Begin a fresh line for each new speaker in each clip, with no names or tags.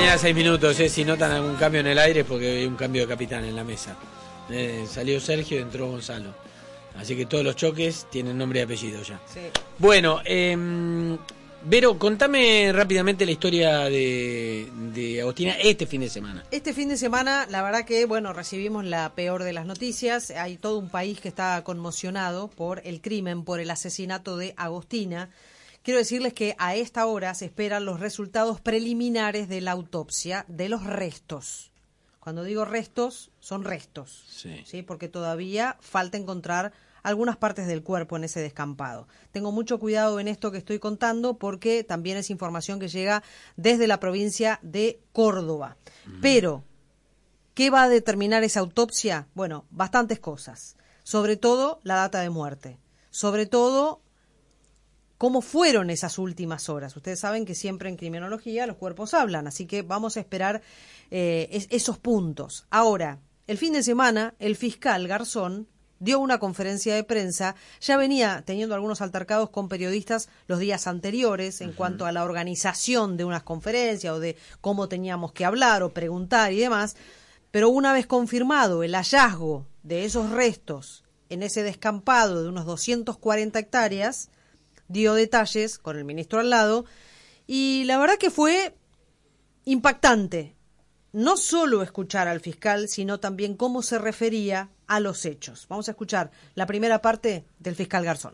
termina 6 minutos, si notan algún cambio en el aire es porque hay un cambio de capitán en la mesa. Salió Sergio y entró Gonzalo. Así que todos los choques tienen nombre y apellido ya. Sí. Bueno, Vero, contame rápidamente la historia de Agostina este fin de semana.
Este fin de semana, la verdad que, bueno, recibimos la peor de las noticias. Hay todo un país que está conmocionado por el crimen, por el asesinato de Agostina. Quiero decirles que a esta hora se esperan los resultados preliminares de la autopsia de los restos. Cuando digo restos, son restos, ¿sí? Porque todavía falta encontrar algunas partes del cuerpo en ese descampado. Tengo mucho cuidado en esto que estoy contando porque también es información que llega desde la provincia de Córdoba. Pero, ¿qué va a determinar esa autopsia? Bueno, bastantes cosas. Sobre todo, la data de muerte. Sobre todo, cómo fueron esas últimas horas. Ustedes saben que siempre en criminología los cuerpos hablan, así que vamos a esperar esos puntos. Ahora, el fin de semana, el fiscal Garzón dio una conferencia de prensa, ya venía teniendo algunos altercados con periodistas los días anteriores en cuanto a la organización de unas conferencias o de cómo teníamos que hablar o preguntar y demás, pero una vez confirmado el hallazgo de esos restos en ese descampado de unos 240 hectáreas, dio detalles con el ministro al lado y la verdad que fue impactante. No solo escuchar al fiscal, sino también cómo se refería a los hechos. Vamos a escuchar la primera parte del fiscal Garzón.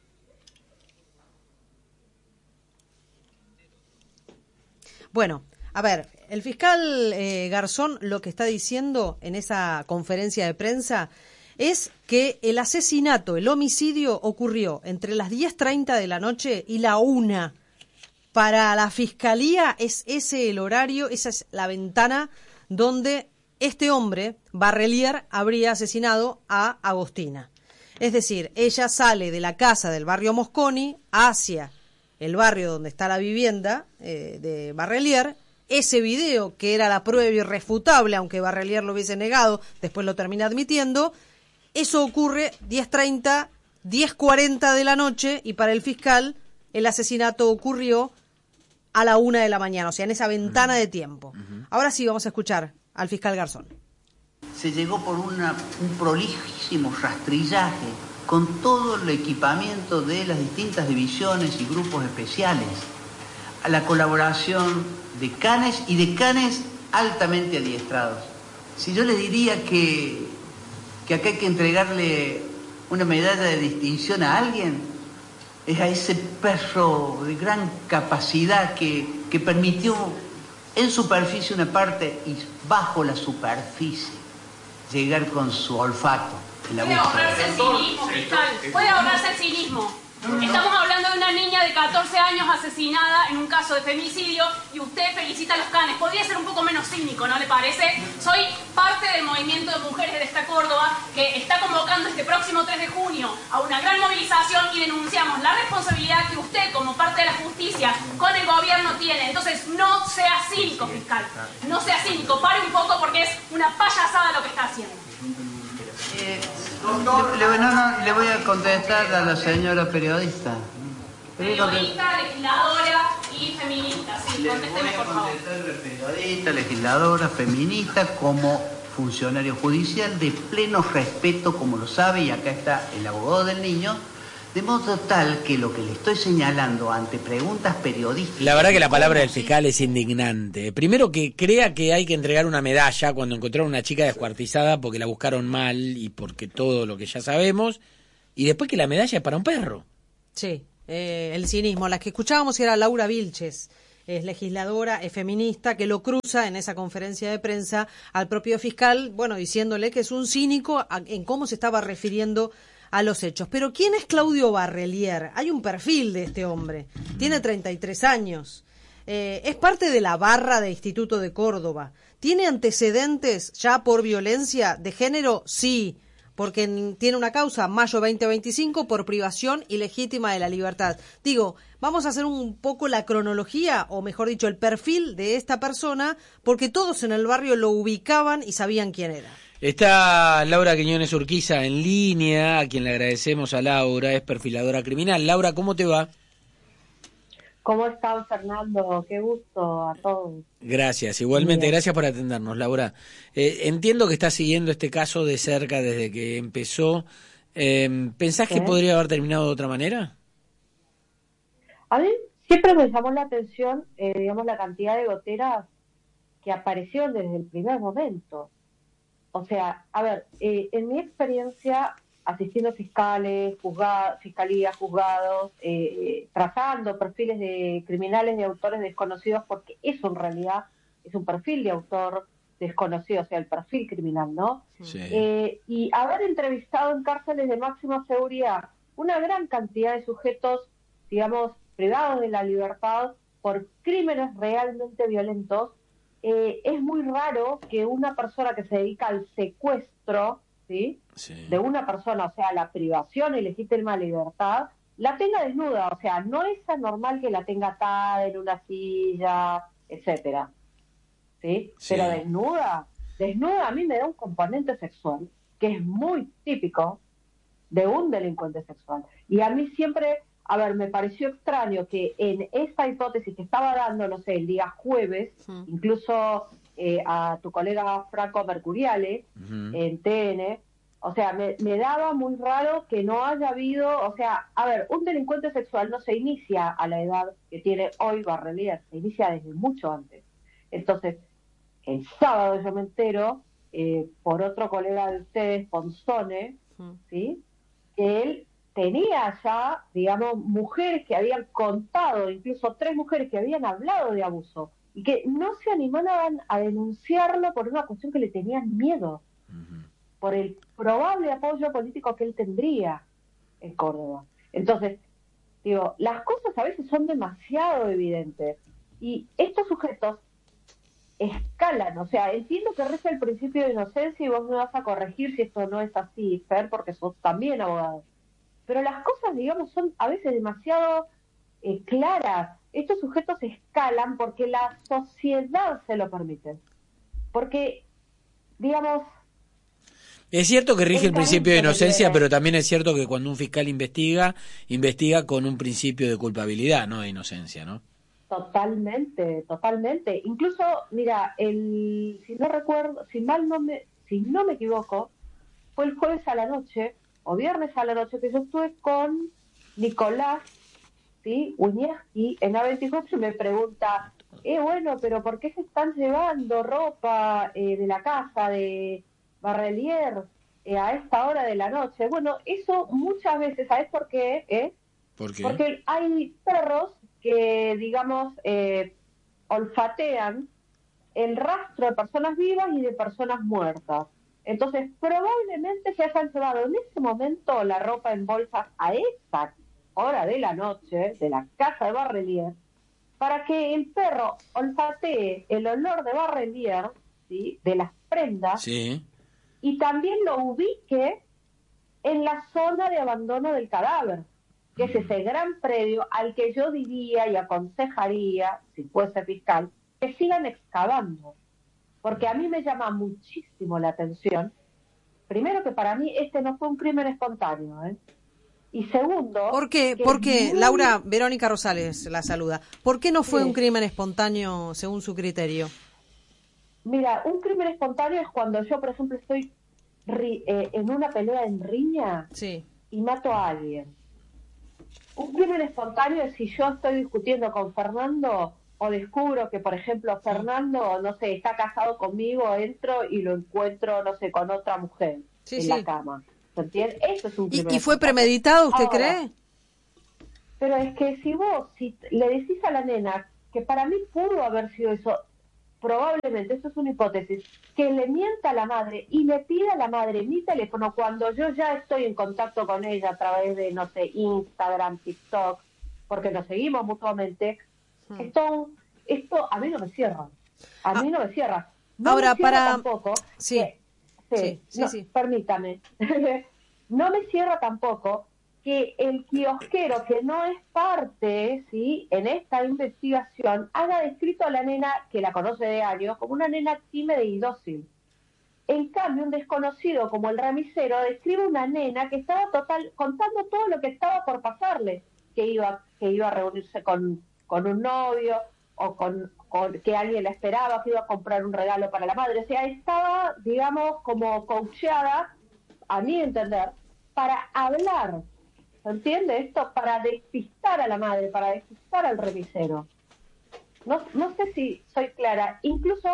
Bueno, a ver, el fiscal Garzón lo que está diciendo en esa conferencia de prensa es que el asesinato, el homicidio ocurrió entre las 10:30 de la noche y la 1. Para la Fiscalía es ese el horario, esa es la ventana donde este hombre, Barrelier, habría asesinado a Agostina. Es decir, ella sale de la casa del barrio Mosconi hacia el barrio donde está la vivienda de Barrelier. Ese video, que era la prueba irrefutable, aunque Barrelier lo hubiese negado, después lo termina admitiendo. Eso ocurre 10:30, 10:40 de la noche y para el fiscal el asesinato ocurrió a la 1 de la mañana, o sea, en esa ventana de tiempo. Ahora sí vamos a escuchar al fiscal Garzón.
Se llegó por un prolijísimo rastrillaje con todo el equipamiento de las distintas divisiones y grupos especiales, a la colaboración de canes y de canes altamente adiestrados. Si yo les diría que acá hay que entregarle una medalla de distinción a alguien, es a ese perro de gran capacidad que permitió en superficie una parte y bajo la superficie llegar con su olfato en la
búsqueda. Puede ahorrarse el cinismo, fiscal. Puede ahorrarse el cinismo. Estamos hablando de una niña de 14 años asesinada en un caso de femicidio y usted felicita a los canes. Podría ser un poco menos cínico, ¿no le parece? Soy parte del movimiento de mujeres de esta Córdoba que está convocando este próximo 3 de junio a una gran movilización y denunciamos la responsabilidad que usted, como parte de la justicia, con el gobierno tiene. Entonces, no sea cínico, fiscal. No sea cínico. Pare un poco porque es una payasada lo que está haciendo.
Le voy a contestar a la señora periodista.
Periodista, legisladora y feminista. Sí, contésteme, por favor. Le voy a contestar a la
periodista, legisladora, feminista, como funcionario judicial, de pleno respeto, como lo sabe, y acá está el abogado del niño, de modo tal que lo que le estoy señalando ante preguntas periodísticas...
La verdad que la palabra del fiscal es indignante. Primero, que crea que hay que entregar una medalla cuando encontraron una chica descuartizada porque la buscaron mal y porque todo lo que ya sabemos, y después que la medalla es para un perro.
Sí, el cinismo. La que escuchábamos era Laura Vilches, es legisladora, es feminista, que lo cruza en esa conferencia de prensa al propio fiscal, bueno, diciéndole que es un cínico en cómo se estaba refiriendo a los hechos. Pero ¿quién es Claudio Barrelier? Hay un perfil de este hombre. Tiene 33 años. Es parte de la barra de Instituto de Córdoba. ¿Tiene antecedentes ya por violencia de género? Sí, porque tiene una causa, mayo 2025, por privación ilegítima de la libertad. Digo, vamos a hacer un poco la cronología, o mejor dicho, el perfil de esta persona, porque todos en el barrio lo ubicaban y sabían quién era.
Está Laura Quiñones Urquiza en línea, a quien le agradecemos a Laura, es perfiladora criminal. Laura, ¿cómo te va?
¿Cómo están, Fernando? Qué gusto a todos.
Gracias, igualmente, gracias por atendernos, Laura. Entiendo que estás siguiendo este caso de cerca desde que empezó. ¿Pensás que podría haber terminado de otra manera?
A mí siempre me llamó la atención, digamos, la cantidad de goteras que aparecieron desde el primer momento. O sea, a ver, en mi experiencia asistiendo a fiscales, fiscalías, juzgados, trazando perfiles de criminales de autores desconocidos, porque eso en realidad es un perfil de autor desconocido, o sea, el perfil criminal, ¿no?
Sí.
Y haber entrevistado en cárceles de máxima seguridad una gran cantidad de sujetos, digamos, privados de la libertad por crímenes realmente violentos, es muy raro que una persona que se dedica al secuestro, ¿sí? Sí. De una persona, o sea, la privación ilegítima de libertad, la tenga desnuda, o sea, no es anormal que la tenga atada en una silla, etcétera, ¿sí? Sí. Pero desnuda a mí me da un componente sexual que es muy típico de un delincuente sexual. Y a mí siempre, a ver, me pareció extraño que en esta hipótesis que estaba dando, no sé, el día jueves, incluso a tu colega Franco Mercuriale, en TN, o sea, me daba muy raro que no haya habido, o sea, a ver, un delincuente sexual no se inicia a la edad que tiene hoy Barrelier, se inicia desde mucho antes. Entonces, el sábado yo me entero, por otro colega de ustedes, Ponzone, ¿sí?, que él tenía ya, digamos, mujeres que habían contado, incluso 3 mujeres que habían hablado de abuso, y que no se animaban a denunciarlo por una cuestión que le tenían miedo, por el probable apoyo político que él tendría en Córdoba. Entonces, digo, las cosas a veces son demasiado evidentes, y estos sujetos escalan, o sea, entiendo que reza el principio de inocencia y vos me vas a corregir si esto no es así, Fer, porque sos también abogado. Pero las cosas, digamos, son a veces demasiado claras. Estos sujetos escalan porque la sociedad se lo permite. Porque, digamos...
Es cierto que rige el principio de inocencia, pero también es cierto que cuando un fiscal investiga con un principio de culpabilidad, no de inocencia, ¿no?
Totalmente, totalmente. Incluso, mira, si no recuerdo, si no me equivoco, fue el jueves a la noche o viernes a la noche que yo estuve con Nicolás, ¿sí?, Uñaski en A24 y me pregunta, bueno, pero ¿por qué se están llevando ropa de la casa de Barrelier a esta hora de la noche? Bueno, eso muchas veces, ¿sabes por qué?
¿Por qué?
Porque hay perros que, digamos, olfatean el rastro de personas vivas y de personas muertas. Entonces, probablemente se hayan llevado en ese momento la ropa en bolsas a esa hora de la noche de la casa de Barrelier para que el perro olfatee el olor de Barrelier, ¿sí?, de las prendas,
sí,
y también lo ubique en la zona de abandono del cadáver, que es ese gran predio al que yo diría y aconsejaría, si fuese fiscal, que sigan excavando. Porque a mí me llama muchísimo la atención, primero que para mí este no fue un crimen espontáneo, y segundo...
¿Por qué? Porque, Laura, Verónica Rosales la saluda. ¿Por qué no fue un crimen espontáneo según su criterio?
Mira, un crimen espontáneo es cuando yo, por ejemplo, estoy en una pelea en riña y mato a alguien. Un crimen espontáneo es si yo estoy discutiendo con Fernando o descubro que, por ejemplo, Fernando, no sé, está casado conmigo, entro y lo encuentro, no sé, con otra mujer en la cama. ¿Se entiende? Eso es un crimen
¿Y fue premeditado, usted cree?
Pero es que si le decís a la nena que para mí pudo haber sido eso, probablemente, eso es una hipótesis, que le mienta a la madre y le pida a la madre mi teléfono cuando yo ya estoy en contacto con ella a través de, no sé, Instagram, TikTok, porque nos seguimos mutuamente, esto a mí no me cierra. A mí no me cierra. No
ahora,
me cierra tampoco.
Sí.
Permítame. No me cierra tampoco que el kiosquero que no es parte, ¿sí?, en esta investigación, haga descrito a la nena, que la conoce de años, como una nena tímida y dócil. En cambio, un desconocido como el remisero describe una nena que estaba contando todo lo que estaba por pasarle, que iba a reunirse con con un novio o con que alguien la esperaba, que iba a comprar un regalo para la madre. O sea, estaba, digamos, como coacheada, a mi entender, para hablar, ¿se entiende esto? Para despistar a la madre, para despistar al remisero. No sé si soy clara, incluso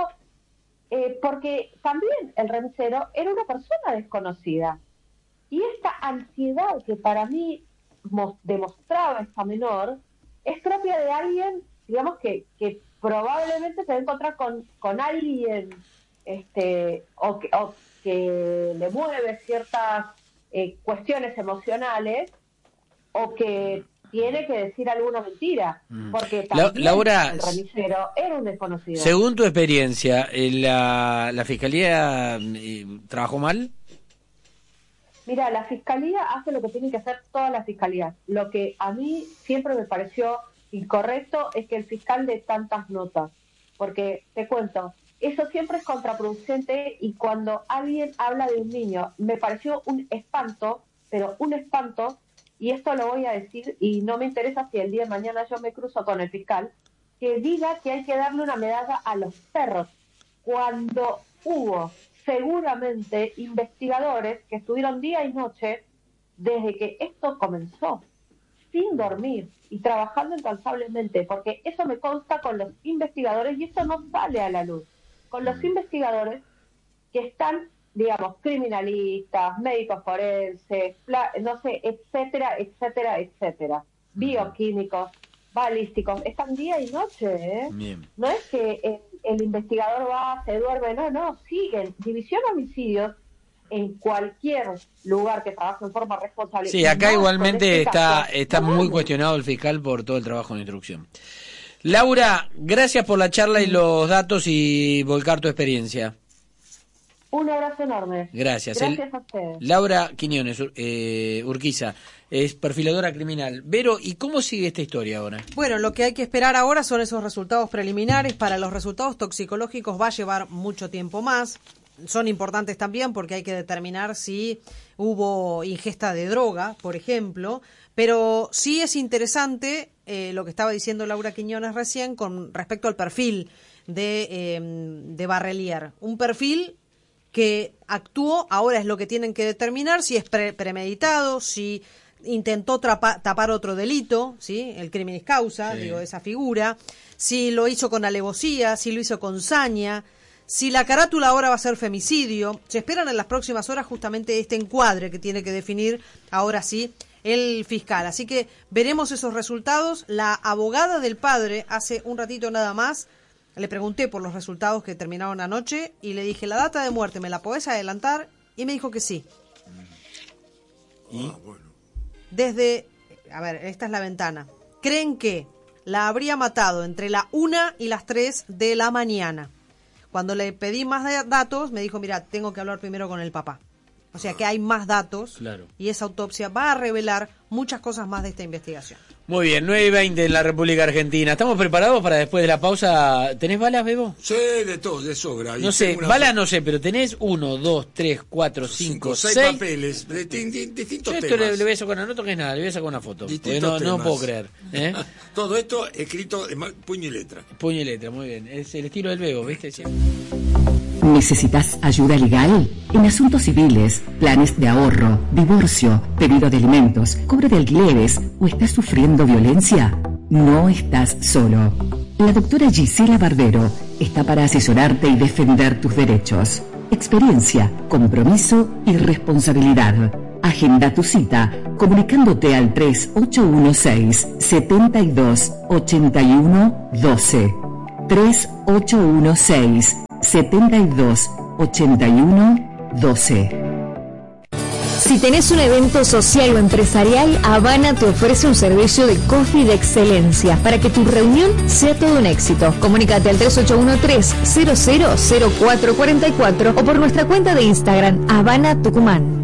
porque también el remisero era una persona desconocida. Y esta ansiedad que para mí demostraba esta menor es propia de alguien, digamos, que probablemente se va a encontrar con alguien o que le mueve ciertas cuestiones emocionales, o que tiene que decir alguna mentira, porque también
Laura,
el remisero era un desconocido.
Según tu experiencia, ¿la Fiscalía trabajó mal?
Mira, la Fiscalía hace lo que tienen que hacer todas las fiscalías. Lo que a mí siempre me pareció incorrecto es que el fiscal dé tantas notas, porque te cuento, eso siempre es contraproducente, y cuando alguien habla de un niño, me pareció un espanto, pero un espanto, y esto lo voy a decir, y no me interesa si el día de mañana yo me cruzo con el fiscal, que diga que hay que darle una medalla a los perros, cuando hubo seguramente investigadores que estuvieron día y noche desde que esto comenzó, sin dormir y trabajando incansablemente, porque eso me consta con los investigadores, y esto no sale a la luz, con los investigadores que están, digamos, criminalistas, médicos forenses, no sé, etcétera, etcétera, etcétera, bioquímicos, balísticos, están día y noche, ¿eh?
Bien.
No es que el investigador va, se duerme, no, siguen. División de Homicidios, en cualquier lugar que trabaje en forma responsable.
Sí, acá igualmente está muy
vale.
cuestionado el fiscal por todo el trabajo de instrucción. Laura, gracias por la charla y los datos y volcar tu experiencia.
Un abrazo enorme.
Gracias.
Gracias a ustedes.
Laura Quiñones, Urquiza, es perfiladora criminal. Vero, ¿y cómo sigue esta historia ahora?
Bueno, lo que hay que esperar ahora son esos resultados preliminares. Para los resultados toxicológicos va a llevar mucho tiempo más. Son importantes también porque hay que determinar si hubo ingesta de droga, por ejemplo. Pero sí es interesante lo que estaba diciendo Laura Quiñones recién con respecto al perfil de Barrelier. Un perfil que actuó, ahora es lo que tienen que determinar, si es premeditado, si intentó tapar otro delito, ¿sí? El criminis causa,
Sí.
esa figura, si lo hizo con alevosía, si lo hizo con saña, si la carátula ahora va a ser femicidio. Se esperan en las próximas horas justamente este encuadre que tiene que definir ahora sí el fiscal. Así que veremos esos resultados. La abogada del padre hace un ratito nada más le pregunté por los resultados que terminaron anoche y le dije, ¿la data de muerte me la podés adelantar? Y me dijo que sí.
Bueno.
Desde, esta es la ventana. Creen que la habría matado entre la 1 y las 3 de la mañana. Cuando le pedí más datos, me dijo, mira, tengo que hablar primero con el papá. O sea que hay más datos,
Claro.
Y esa autopsia va a revelar muchas cosas más de esta investigación.
Muy bien, 9:20 en la República Argentina. ¿Estamos preparados para después de la pausa? ¿Tenés balas, Bebo?
Sí, de todo, de sobra.
No sé, balas no sé, pero tenés 1, 2, 3, 4, 5, 6
papeles de distintos
Yo esto
temas.
le voy a sacar una, no toques nada, le voy a sacar una foto. Porque
Distintos
no
temas.
puedo creer.
Todo esto escrito en puño y letra.
Puño y letra, muy bien. Es el estilo del Bebo, ¿viste? Sí.
¿Necesitas ayuda legal? En asuntos civiles, planes de ahorro, divorcio, pedido de alimentos, cobro de alquileres o estás sufriendo violencia, no estás solo. La doctora Gisela Barbero está para asesorarte y defender tus derechos. Experiencia, compromiso y responsabilidad. Agenda tu cita comunicándote al 3816-728112. 3816-728112.
Si tenés un evento social o empresarial, Habana te ofrece un servicio de coffee de excelencia para que tu reunión sea todo un éxito. Comunícate al 3813-000444 o por nuestra cuenta de Instagram, Habana Tucumán.